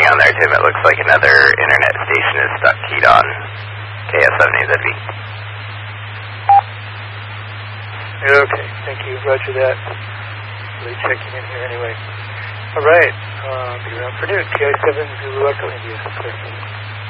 on there, Tim. It looks like another internet station is stuck keyed on KS70ZB. Okay, thank you. Roger that. Really checking in here anyway. All right, be around for noon. KI7 Zulu Echo India. Clear.